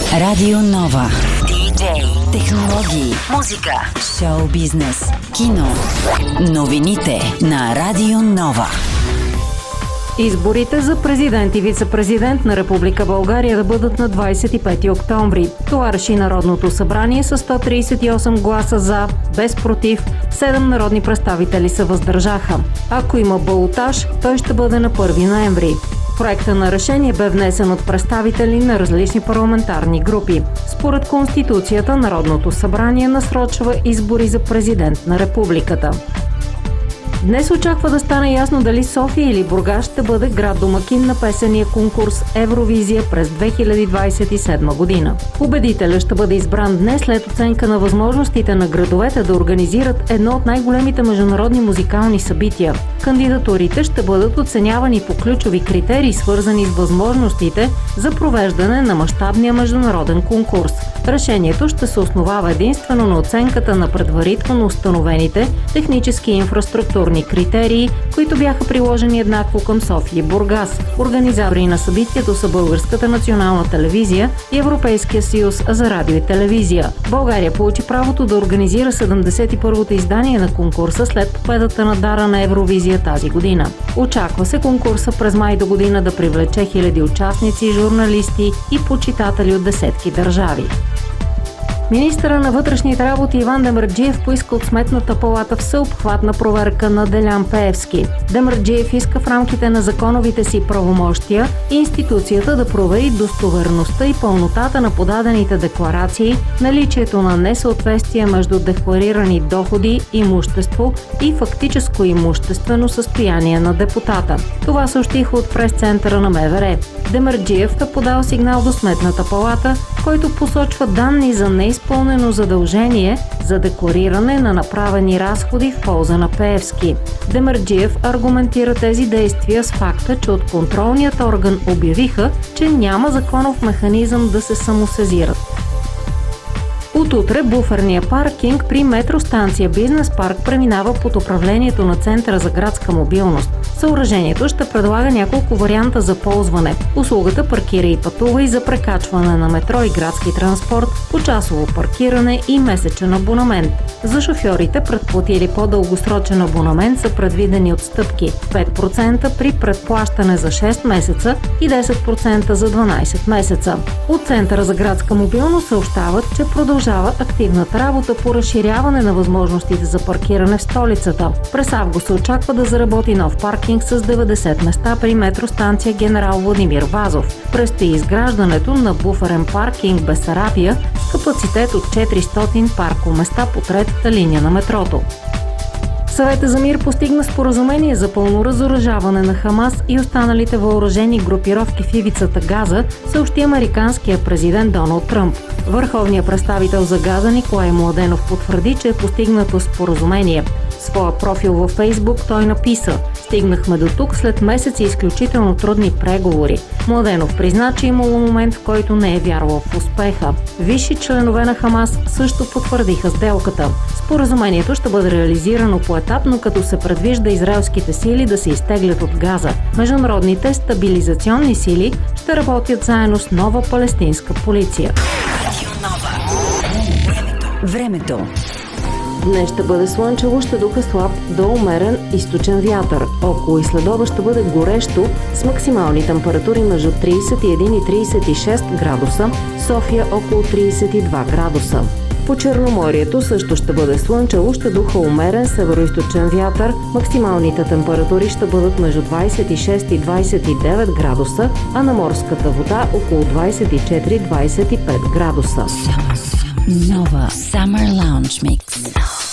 Радио Нова. Диджей, технологии, музика, шоу бизнес, кино. Новините на Радио Нова. Изборите за президент и вице-президент на Република България да бъдат на 25 октомври. Това реши Народното събрание с 138 гласа за, без против, 7 народни представители се въздържаха. Ако има балотаж, той ще бъде на 1 ноември. Проектът на решение бе внесен от представители на различни парламентарни групи. Според Конституцията, Народното събрание насрочва избори за президент на републиката. Днес очаква да стане ясно дали София или Бургас ще бъде град домакин на песения конкурс Евровизия през 2027 година. Победителят ще бъде избран днес след оценка на възможностите на градовете да организират едно от най-големите международни музикални събития. Кандидатурите ще бъдат оценявани по ключови критерии, свързани с възможностите за провеждане на мащабния международен конкурс. Решението ще се основава единствено на оценката на предварително установените технически и инфраструктурни критерии, които бяха приложени еднакво към София и Бургас. Организатори на събитието са Българската национална телевизия и Европейския съюз за радио и телевизия. България получи правото да организира 71-то издание на конкурса след победата на Дара на Евровизия тази година. Очаква се конкурса през май до година да привлече хиляди участници, журналисти и почитатели от десетки държави. Министърът на вътрешните работи Иван Демерджиев поиска от Сметната палата всеобхватна проверка на Делян Пеевски. Демерджиев иска в рамките на законовите си правомощия институцията да провери достоверността и пълнотата на подадените декларации, наличието на несъответствие между декларирани доходи, имущество и фактическо имуществено състояние на депутата. Това съобщиха от прес-центъра на МВР. Демерджиев е подал сигнал до Сметната палата, който посочва данни за неизпълнено задължение за деклариране на направени разходи в полза на Пеевски. Демерджиев аргументира тези действия с факта, че от контролният орган обявиха, че няма законов механизъм да се самосезират. От утре буферния паркинг при метростанция Бизнес парк преминава под управлението на Центъра за градска мобилност. Съоръжението ще предлага няколко варианта за ползване. Услугата паркира и пътува и за прекачване на метро и градски транспорт, почасово паркиране и месечен абонамент. За шофьорите, предплатили по-дългосрочен абонамент, са предвидени отстъпки 5% при предплащане за 6 месеца и 10% за 12 месеца. От Центъра за градска мобилност съобщават, че продължава активната работа по разширяване на възможностите за паркиране в столицата. През август се очаква да заработи нов паркинг с 90 места при метростанция Генерал Владимир Вазов. Предстои изграждането на буферен паркинг Бесарабия с капацитет от 400 паркоместа по третата линия на метрото. Съвета за мир постигна споразумение за пълно разоръжаване на Хамас и останалите въоръжени групировки в ивицата Газа, съобщи американския президент Доналд Тръмп. Върховният представител за Газа Николай Младенов потвърди, че е постигнато споразумение. В своя профил във Фейсбук той написа: "Стигнахме до тук след месеци изключително трудни преговори." Младенов призна, че имало момент, в който не е вярвал в успеха. Висши членове на Хамас също потвърдиха сделката. Споразумението ще бъде реализирано поетапно, като се предвижда израелските сили да се изтеглят от Газа. Международните стабилизационни сили ще работят заедно с нова палестинска полиция. Времето. Днес ще бъде слънчево, ще духа слаб до умерен източен вятър. Около и следобед ще бъде горещо с максимални температури между 31 и 36 градуса, София около 32 градуса. По Черноморието също ще бъде слънчево, ще духа умерен североизточен вятър, максималните температури ще бъдат между 26 и 29 градуса, а на морската вода около 24-25 градуса. Нова Summer Lounge Mix.